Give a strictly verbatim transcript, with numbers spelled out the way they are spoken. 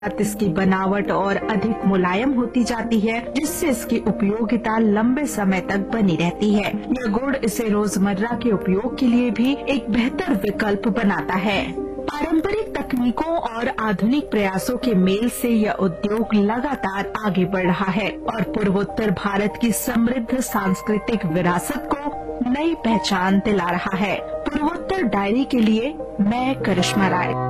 साथ इसकी बनावट और अधिक मुलायम होती जाती है, जिससे इसकी उपयोगिता लंबे समय तक बनी रहती है। यह गुड़ इसे रोजमर्रा के उपयोग के लिए भी एक बेहतर विकल्प बनाता है। पारंपरिक तकनीकों और आधुनिक प्रयासों के मेल से यह उद्योग लगातार आगे बढ़ रहा है और पूर्वोत्तर भारत की समृद्ध सांस्कृतिक विरासत को नई पहचान दिला रहा है। पूर्वोत्तर डायरी के लिए मैं करिश्मा राय।